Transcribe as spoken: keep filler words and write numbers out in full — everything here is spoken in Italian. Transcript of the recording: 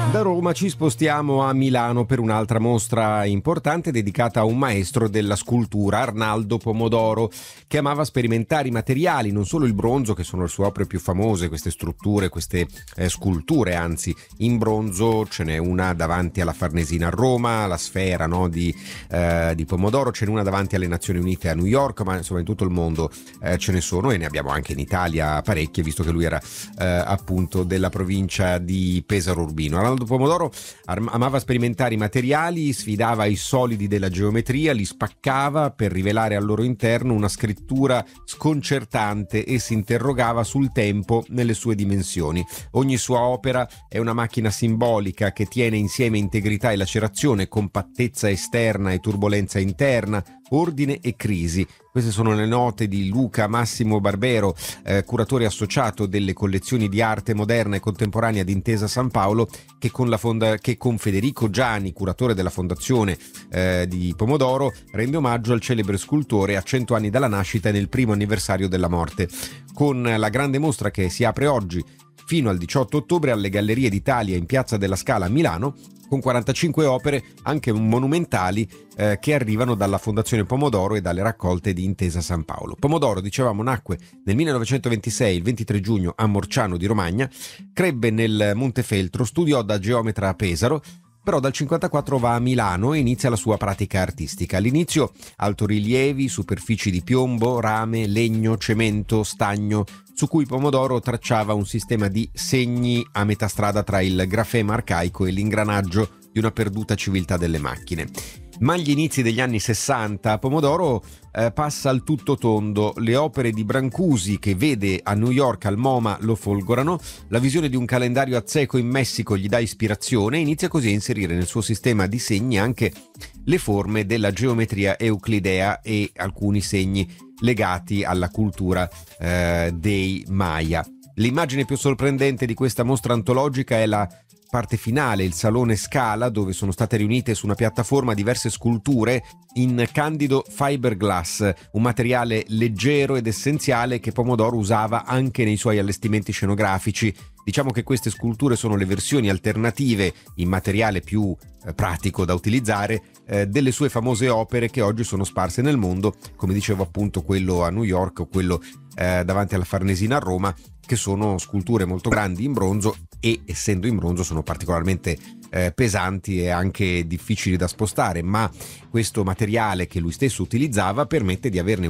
Da Roma ci spostiamo a Milano per un'altra mostra importante dedicata a un maestro della scultura, Arnaldo Pomodoro, che amava sperimentare i materiali, non solo il bronzo, che sono le sue opere più famose, queste strutture, queste eh, sculture, anzi in bronzo ce n'è una davanti alla Farnesina a Roma, la sfera, no, di, eh, di Pomodoro, ce n'è una davanti alle Nazioni Unite a New York, ma insomma in tutto il mondo eh, ce ne sono, e ne abbiamo anche in Italia parecchie, visto che lui era eh, appunto della provincia di Pesaro Urbino. Arnaldo Pomodoro amava sperimentare i materiali, sfidava i solidi della geometria, li spaccava per rivelare al loro interno una scrittura sconcertante e si interrogava sul tempo nelle sue dimensioni. Ogni sua opera è una macchina simbolica che tiene insieme integrità e lacerazione, compattezza esterna e turbolenza interna, ordine e crisi. Queste sono le note di Luca Massimo Barbero, eh, curatore associato delle collezioni di arte moderna e contemporanea di Intesa San Paolo, che con, la fonda- che con Federico Giani, curatore della fondazione eh, di Pomodoro, rende omaggio al celebre scultore a cento anni dalla nascita e nel primo anniversario della morte. Con la grande mostra che si apre oggi fino al diciotto ottobre alle Gallerie d'Italia in Piazza della Scala a Milano, con quarantacinque opere, anche monumentali, eh, che arrivano dalla Fondazione Pomodoro e dalle raccolte di Intesa San Paolo. Pomodoro, dicevamo, nacque nel millenovecentoventisei, il ventitré giugno, a Morciano di Romagna, crebbe nel Montefeltro, studiò da geometra a Pesaro, però dal cinquantaquattro va a Milano e inizia la sua pratica artistica. All'inizio altorilievi, superfici di piombo, rame, legno, cemento, stagno, su cui Pomodoro tracciava un sistema di segni a metà strada tra il grafema arcaico e l'ingranaggio di una perduta civiltà delle macchine. Ma agli inizi degli anni sessanta Pomodoro eh, passa al tutto tondo. Le opere di Brancusi, che vede a New York al MoMA, lo folgorano, la visione di un calendario azteco in Messico gli dà ispirazione e inizia così a inserire nel suo sistema di segni anche le forme della geometria euclidea e alcuni segni legati alla cultura eh, dei Maya. L'immagine più sorprendente di questa mostra antologica è la parte finale, il Salone Scala, dove sono state riunite su una piattaforma diverse sculture in candido fiberglass, un materiale leggero ed essenziale che Pomodoro usava anche nei suoi allestimenti scenografici. Diciamo che queste sculture sono le versioni alternative in materiale più eh, pratico da utilizzare eh, delle sue famose opere che oggi sono sparse nel mondo, come dicevo appunto quello a New York o quello eh, davanti alla Farnesina a Roma, che sono sculture molto grandi in bronzo e, essendo in bronzo, sono particolarmente eh, pesanti e anche difficili da spostare, ma questo materiale che lui stesso utilizzava permette di averne